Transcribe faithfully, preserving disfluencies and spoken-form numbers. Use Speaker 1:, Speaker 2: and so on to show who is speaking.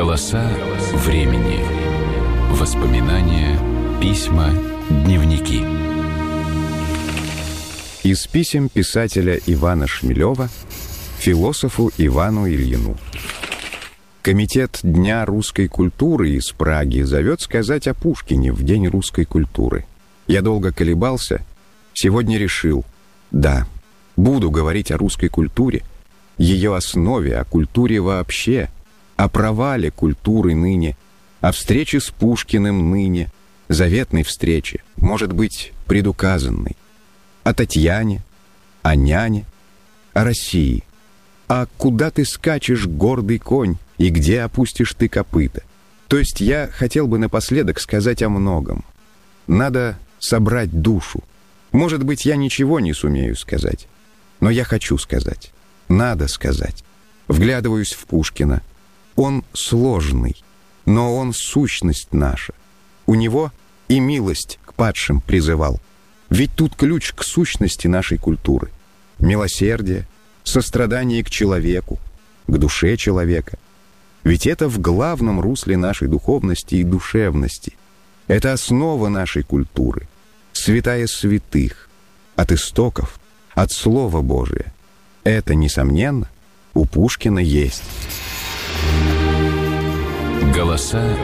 Speaker 1: Голоса времени. Воспоминания, письма, дневники.
Speaker 2: Из писем писателя Ивана Шмелева философу Ивану Ильину. Комитет Дня русской культуры из Праги зовет сказать о Пушкине в День русской культуры. Я долго колебался, сегодня решил, да, буду говорить о русской культуре, ее основе, о культуре вообще, о провале культуры ныне, о встрече с Пушкиным ныне, заветной встрече, может быть, предуказанной, о Татьяне, о няне, о России. А куда ты скачешь, гордый конь, и где опустишь ты копыта? То есть я хотел бы напоследок сказать о многом. Надо собрать душу. Может быть, я ничего не сумею сказать, но я хочу сказать. Надо сказать. Вглядываюсь в Пушкина. Он сложный, но он сущность наша. У него и милость к падшим призывал. Ведь тут ключ к сущности нашей культуры. Милосердие, сострадание к человеку, к душе человека. Ведь это в главном русле нашей духовности и душевности. Это основа нашей культуры, святая святых, от истоков, от Слова Божия. Это, несомненно, у Пушкина есть.
Speaker 1: Голоса